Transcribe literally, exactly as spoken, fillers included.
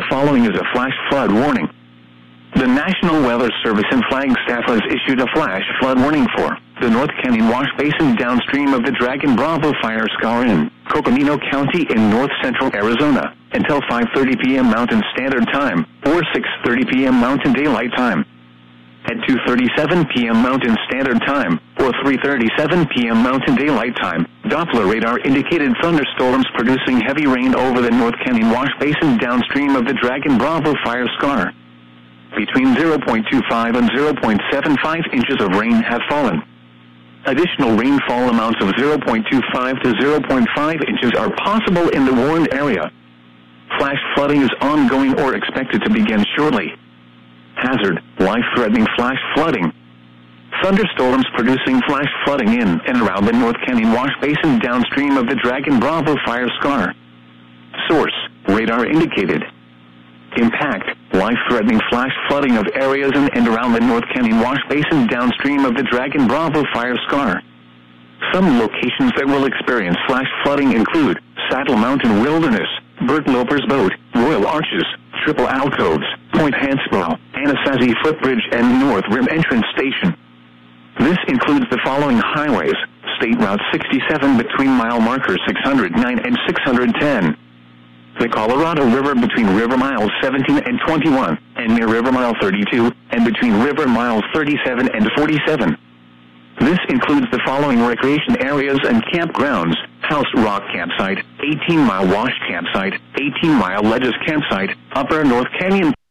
The following is a flash flood warning. The National Weather Service in Flagstaff has issued a flash flood warning for the North Canyon Wash Basin downstream of the Dragon Bravo fire scar in Coconino County in north-central Arizona until five thirty p m Mountain Standard Time or six thirty p m Mountain Daylight Time. At two thirty-seven p m Mountain Standard Time or three thirty-seven p m Mountain Daylight Time, Doppler radar indicated thunderstorms producing heavy rain over the North Canyon Wash Basin downstream of the Dragon Bravo fire scar. Between zero point two five and zero point seven five inches of rain have fallen. Additional rainfall amounts of zero point two five to zero point five inches are possible in the warned area. Flash flooding is ongoing or expected to begin shortly. Hazard: life-threatening flash flooding. Thunderstorms producing flash flooding in and around the North Canyon Wash Basin downstream of the Dragon Bravo fire scar. Source: radar indicated. Impact: life-threatening flash flooding of areas in and around the North Canyon Wash Basin downstream of the Dragon Bravo fire scar. Some locations that will experience flash flooding include Saddle Mountain Wilderness, Bert Loper's Boat, Royal Arches, Triple Alcoves, Point Hansborough, Anasazi Footbridge, and North Rim Entrance Station. This includes the following highways: State Route sixty-seven between mile markers six hundred nine and six hundred ten. The Colorado River between river miles seventeen and twenty-one, and near river mile thirty-two, and between river miles thirty-seven and forty-seven. This includes the following recreation areas and campgrounds: House Rock Campsite, eighteen mile Wash Campsite, eighteen mile Ledges Campsite, Upper North Canyon